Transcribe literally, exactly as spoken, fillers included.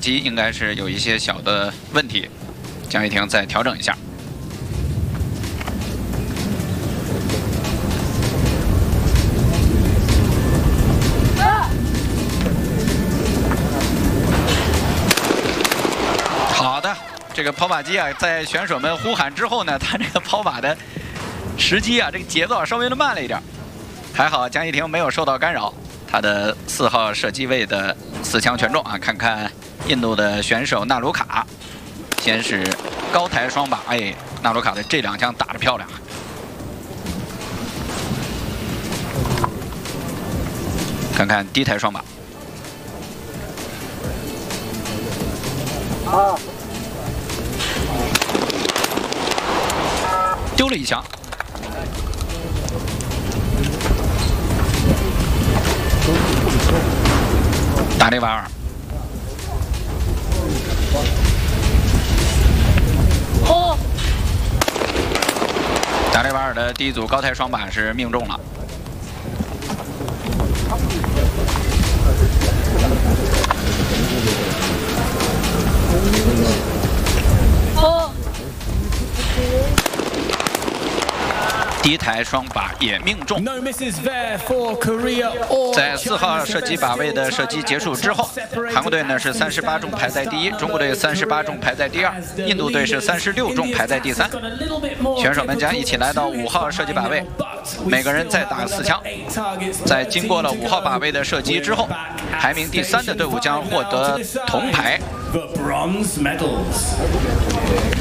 机应该是有一些小的问题，江一婷再调整一下。 好的，这个抛靶机啊，在选手们呼喊之后呢，它这个抛靶的时机啊，这个节奏啊稍微的慢了一点。还好江一婷没有受到干扰，她的四号射击位的四枪全中啊！看看印度的选手纳鲁卡，先是高抬双靶，哎，纳鲁卡的这两枪打得漂亮。看看低抬双靶。 啊！ 丢了一枪，达雷瓦尔， 哦， 达雷瓦尔的第一组高抬双靶是命中了。 哦， 第一台双靶也命中。在四号射击靶位的射击结束之后，韩国队呢是三十八中排在第一，中国队三十八中排在第二，印度队是三十六中排在第三。选手们将一起来到五号射击靶位，每个人再打四枪。在经过了五号靶位的射击之后，排名第三的队伍将获得铜牌。 The bronze medals.